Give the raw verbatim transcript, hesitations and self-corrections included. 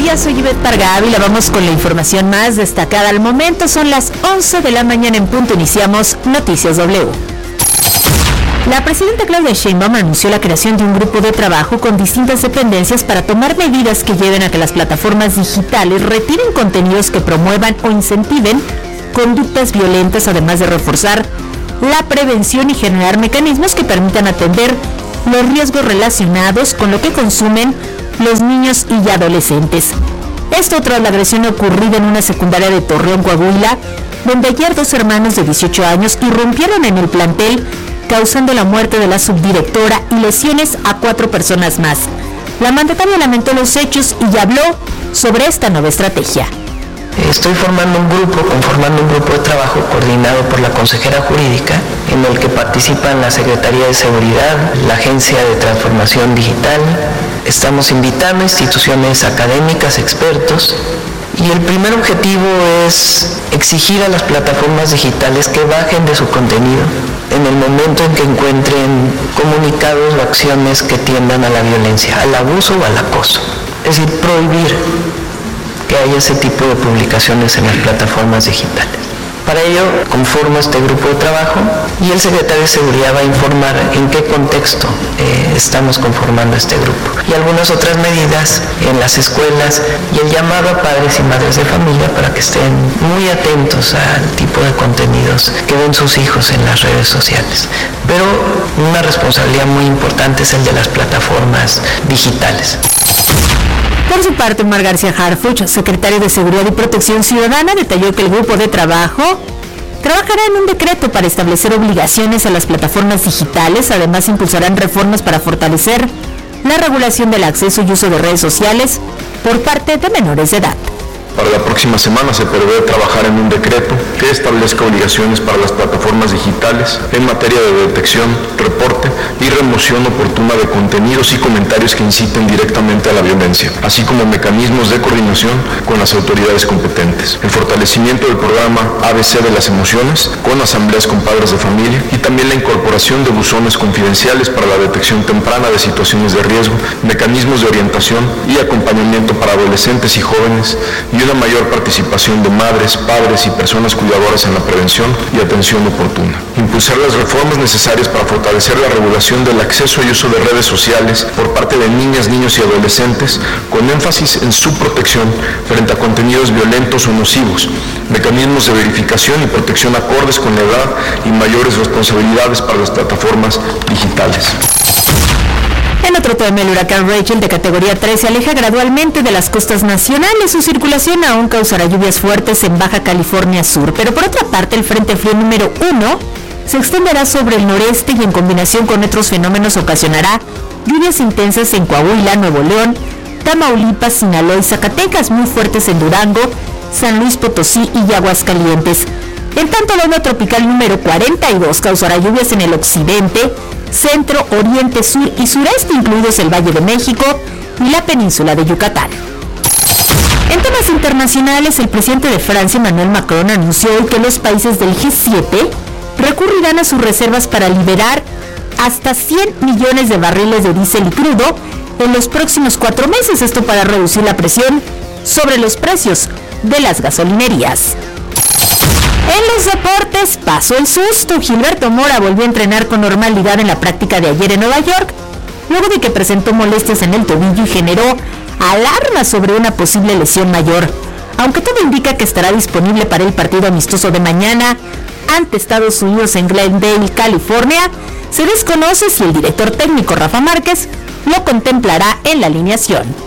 días, soy Ivette Parga Ávila. Vamos con la información más destacada al momento. Son las once de la mañana en punto. Iniciamos Noticias W. La presidenta Claudia Sheinbaum anunció la creación de un grupo de trabajo con distintas dependencias para tomar medidas que lleven a que las plataformas digitales retiren contenidos que promuevan o incentiven conductas violentas, además de reforzar la prevención y generar mecanismos que permitan atender los riesgos relacionados con lo que consumen los niños y adolescentes. Esto tras la agresión ocurrida en una secundaria de Torreón, Coahuila, donde ayer dos hermanos de dieciocho años irrumpieron en el plantel, causando la muerte de la subdirectora y lesiones a cuatro personas más. La mandataria lamentó los hechos y habló sobre esta nueva estrategia. Estoy formando un grupo, conformando un grupo de trabajo coordinado por la consejera jurídica, en el que participan la Secretaría de Seguridad, la Agencia de Transformación Digital. Estamos invitando a instituciones académicas, expertos, y el primer objetivo es exigir a las plataformas digitales que bajen de su contenido en el momento en que encuentren comunicados o acciones que tiendan a la violencia, al abuso o al acoso. Es decir, prohibir que haya ese tipo de publicaciones en las plataformas digitales. Para ello, conformo este grupo de trabajo y el secretario de Seguridad va a informar en qué contexto eh, estamos conformando este grupo y algunas otras medidas en las escuelas y el llamado a padres y madres de familia para que estén muy atentos al tipo de contenidos que ven sus hijos en las redes sociales. Pero una responsabilidad muy importante es el de las plataformas digitales. Por su parte, Omar García Harfuch, secretario de Seguridad y Protección Ciudadana, detalló que el grupo de trabajo trabajará en un decreto para establecer obligaciones a las plataformas digitales. Además, impulsarán reformas para fortalecer la regulación del acceso y uso de redes sociales por parte de menores de edad. Para la próxima semana se prevé trabajar en un decreto que establezca obligaciones para las plataformas digitales en materia de detección, reporte y remoción oportuna de contenidos y comentarios que inciten directamente a la violencia, así como mecanismos de coordinación con las autoridades competentes. El fortalecimiento del programa A B C de las emociones con asambleas con padres de familia y también la incorporación de buzones confidenciales para la detección temprana de situaciones de riesgo, mecanismos de orientación y acompañamiento para adolescentes y jóvenes y una mayor participación de madres, padres y personas cuidadoras en la prevención y atención oportuna. Impulsar las reformas necesarias para fortalecer la regulación del acceso y uso de redes sociales por parte de niñas, niños y adolescentes, con énfasis en su protección frente a contenidos violentos o nocivos, mecanismos de verificación y protección acordes con la edad y mayores responsabilidades para las plataformas digitales. En otro tema, el huracán Rachel de categoría tres se aleja gradualmente de las costas nacionales. Su circulación aún causará lluvias fuertes en Baja California Sur, pero por otra parte el Frente Frío número uno se extenderá sobre el noreste y en combinación con otros fenómenos ocasionará lluvias intensas en Coahuila, Nuevo León, Tamaulipas, Sinaloa y Zacatecas, muy fuertes en Durango, San Luis Potosí y Aguascalientes. En tanto, la onda tropical número cuarenta y dos causará lluvias en el occidente, centro, oriente, sur y sureste, incluidos el Valle de México y la península de Yucatán. En temas internacionales, el presidente de Francia, Emmanuel Macron, anunció hoy que los países del G siete recurrirán a sus reservas para liberar hasta cien millones de barriles de diésel y crudo en los próximos cuatro meses, esto para reducir la presión sobre los precios de las gasolinerías. En los deportes, pasó el susto. Gilberto Mora volvió a entrenar con normalidad en la práctica de ayer en Nueva York, luego de que presentó molestias en el tobillo y generó alarma sobre una posible lesión mayor. Aunque todo indica que estará disponible para el partido amistoso de mañana ante Estados Unidos en Glendale, California, se desconoce si el director técnico Rafa Márquez lo contemplará en la alineación.